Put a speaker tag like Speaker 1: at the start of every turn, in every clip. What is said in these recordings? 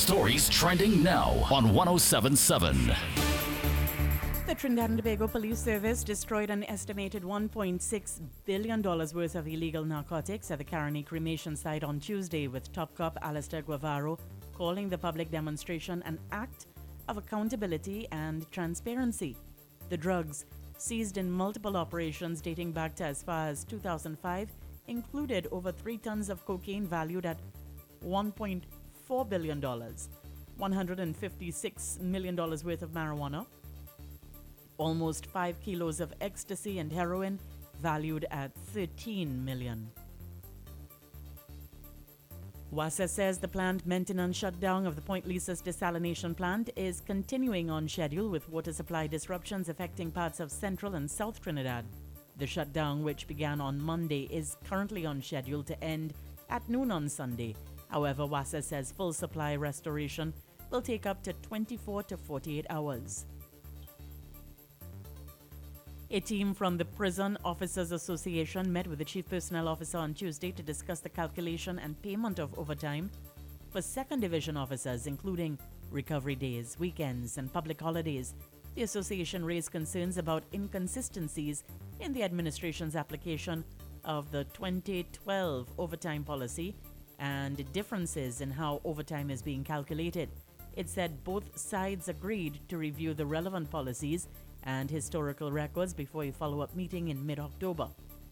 Speaker 1: Stories trending now on 1077.
Speaker 2: The Trinidad and Tobago Police Service destroyed an estimated $1.6 billion worth of illegal narcotics at the Caroni cremation site on Tuesday, with top cop Alistair Guevara calling the public demonstration an act of accountability and transparency. The drugs, seized in multiple operations dating back to as far as 2005, included over 3 tons of cocaine valued at $1.4 billion, $156 million worth of marijuana, almost 5 kilos of ecstasy and heroin valued at $13 million. WASA says the planned maintenance shutdown of the Point Lisas desalination plant is continuing on schedule, with water supply disruptions affecting parts of central and south Trinidad. The shutdown, which began on Monday, is currently on schedule to end at noon on Sunday. However, WASA says full supply restoration will take up to 24 to 48 hours. A team from the Prison Officers Association met with the Chief Personnel Officer on Tuesday to discuss the calculation and payment of overtime for Second Division officers, including recovery days, weekends, and public holidays. The association raised concerns about inconsistencies in the administration's application of the 2012 overtime policy and differences in how overtime is being calculated. It said both sides agreed to review the relevant policies and historical records before a follow-up meeting in mid-October.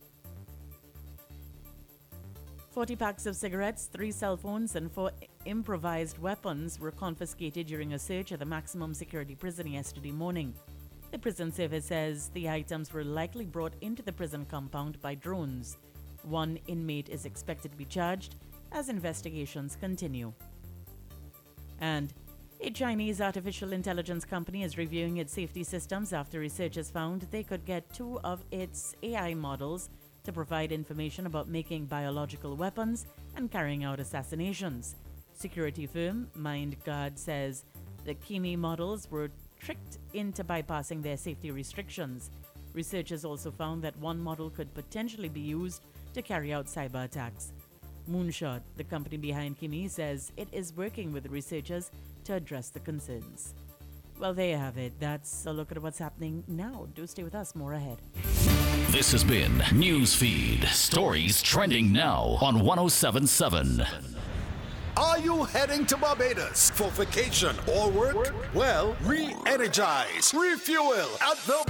Speaker 2: 40 packs of cigarettes, 3 cell phones, and 4 improvised weapons were confiscated during a search at the maximum security prison yesterday morning. The prison service says the items were likely brought into the prison compound by drones. 1 inmate is expected to be charged as investigations continue. And a Chinese artificial intelligence company is reviewing its safety systems after researchers found they could get 2 of its AI models to provide information about making biological weapons and carrying out assassinations. Security firm MindGuard says the Kimi models were tricked into bypassing their safety restrictions. Researchers also found that 1 model could potentially be used to carry out cyber attacks. Moonshot, the company behind Kimi, says it is working with the researchers to address the concerns. Well, there you have it. That's a look at what's happening now. Do stay with us. More ahead.
Speaker 1: This has been Newsfeed. Stories trending now on 1077.
Speaker 3: Are you heading to Barbados for vacation or work? Well, re-energize, refuel at the